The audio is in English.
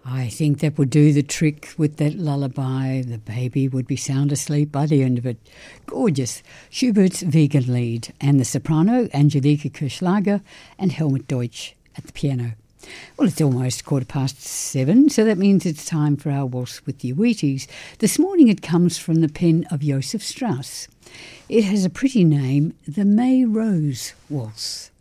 I think that would do the trick with that lullaby. The baby would be sound asleep by the end of it. Gorgeous. Schubert's Vegan Lied, and the soprano, Angelika Kirchlager, and Helmut Deutsch at the piano. Well, it's almost 7:15, so that means it's time for our Waltz with the Wheaties. This morning it comes from the pen of Joseph Strauss. It has a pretty name, the May Rose Waltz.